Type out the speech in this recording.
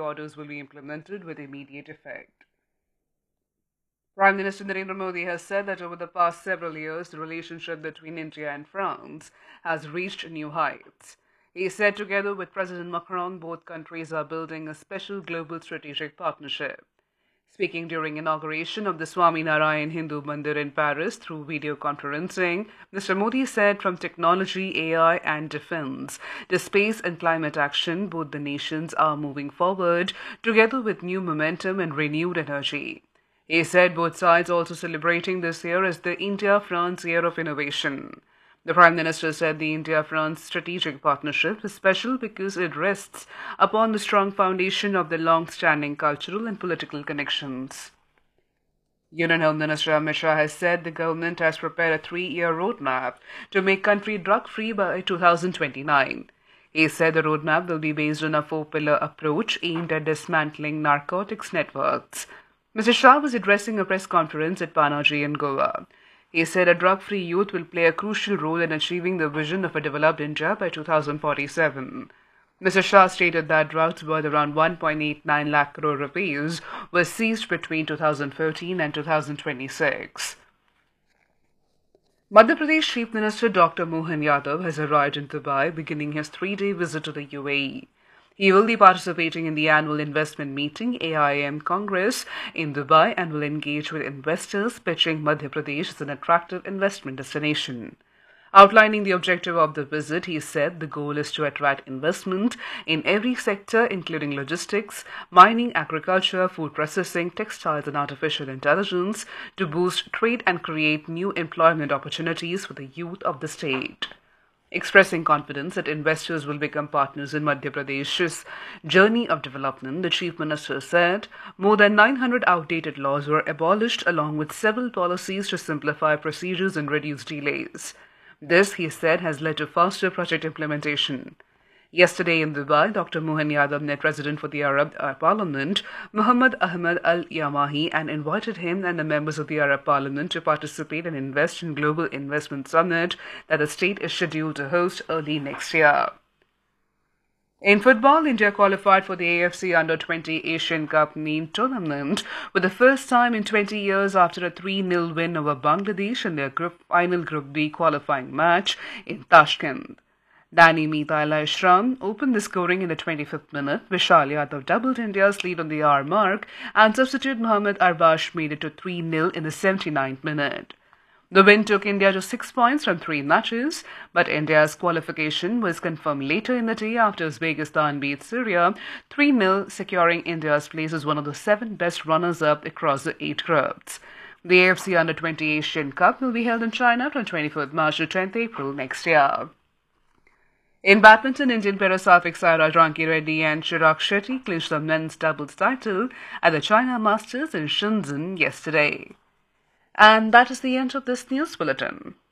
orders will be implemented with immediate effect. Prime Minister Narendra Modi has said that over the past several years, the relationship between India and France has reached new heights. He said together with President Macron, both countries are building a special global strategic partnership. Speaking during inauguration of the Swaminarayan Hindu Mandir in Paris through video conferencing, Mr. Modi said from technology, AI and defense to space and climate action, both the nations are moving forward together with new momentum and renewed energy. He said both sides also celebrating this year as the India-France Year of Innovation. The Prime Minister said the India-France strategic partnership is special because it rests upon the strong foundation of the long-standing cultural and political connections. Union Home Minister Amit Shah has said the government has prepared a 3-year roadmap to make country drug-free by 2029. He said the roadmap will be based on a 4-pillar approach aimed at dismantling narcotics networks. Mr. Shah was addressing a press conference at Panaji in Goa. He said a drug-free youth will play a crucial role in achieving the vision of a developed India by 2047. Mr. Shah stated that drugs worth around 1.89 lakh crore rupees were seized between 2013 and 2026. Madhya Pradesh Chief Minister Dr. Mohan Yadav has arrived in Dubai, beginning his 3-day visit to the UAE. He will be participating in the annual investment meeting AIM Congress in Dubai and will engage with investors, pitching Madhya Pradesh as an attractive investment destination. Outlining the objective of the visit, he said the goal is to attract investment in every sector, including logistics, mining, agriculture, food processing, textiles, and artificial intelligence, to boost trade and create new employment opportunities for the youth of the state. Expressing confidence that investors will become partners in Madhya Pradesh's journey of development, the Chief Minister said more than 900 outdated laws were abolished along with several policies to simplify procedures and reduce delays. This, he said, has led to faster project implementation. Yesterday in Dubai, Dr. Mohan Yadav met President for the Arab Parliament, Muhammad Ahmed Al Yamahi, and invited him and the members of the Arab Parliament to participate and invest in Global Investment Summit that the state is scheduled to host early next year. In football, India qualified for the AFC Under-20 Asian Cup main tournament for the first time in 20 years after a 3-0 win over Bangladesh in their final Group B qualifying match in Tashkent. Danny Mitaila Ishram opened the scoring in the 25th minute. Vishal Yadav doubled India's lead on the hour mark, and substitute Mohammad Arbash made it to 3-0 in the 79th minute. The win took India to 6 points from 3 matches, but India's qualification was confirmed later in the day after Uzbekistan beat Syria 3-0, securing India's place as one of the 7 best runners-up across the 8 groups. The AFC Under-20 Asian Cup will be held in China from 24th March to 10th April next year. In badminton, Indian pair Satvik Sairaj Rankireddy and Chirag Shetty clinched the men's doubles title at the China Masters in Shenzhen yesterday. And that is the end of this news bulletin.